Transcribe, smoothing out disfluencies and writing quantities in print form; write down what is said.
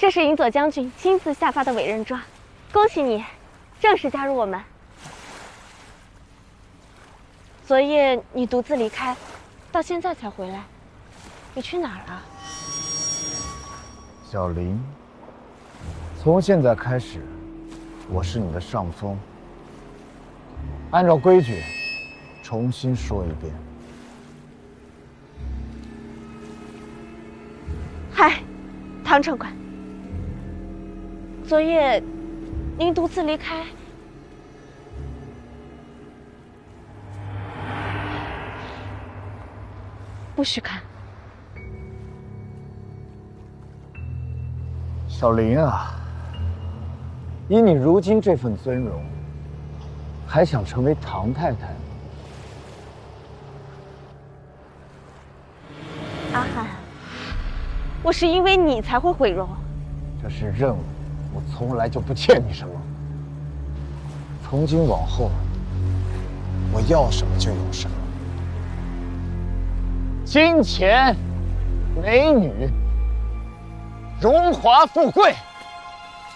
这是尹左将军亲自下发的委任状，恭喜你，正式加入我们。昨夜你独自离开，到现在才回来，你去哪儿了？ 小林，从现在开始，我是你的上峰。按照规矩，重新说一遍。 嗨，唐城官，昨夜您独自离开，不许看。 小林啊，以你如今这份尊荣，还想成为唐太太吗？ 阿汉，我是因为你才会毁容。 这是任务，我从来就不欠你什么。从今往后，我要什么就有什么。金钱、美女、荣华富贵。